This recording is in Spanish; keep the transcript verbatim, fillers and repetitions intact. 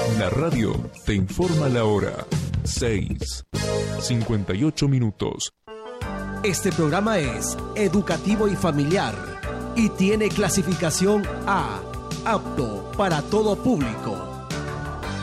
La radio te informa la hora. seis, cincuenta y ocho minutos. Este programa es educativo y familiar y tiene clasificación A, apto para todo público.